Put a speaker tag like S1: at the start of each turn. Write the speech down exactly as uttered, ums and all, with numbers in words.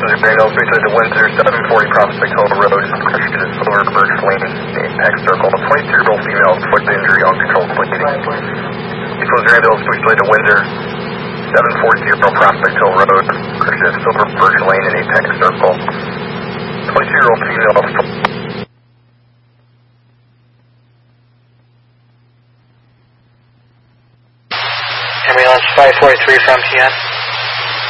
S1: passenger Reno, basically to Windsor, seven forty Prospect Hill Road, crashed into Silver Birch Lane, Apex Circle. A twenty-two-year-old female inflicted injury on controlled bleeding. Equalizer ambulance, basically to Windsor, seven forty Prospect Hill Road, crashed into Silver Birch Lane and Apex Circle. twenty-two-year-old female.
S2: Ambulance five forty-three from T N.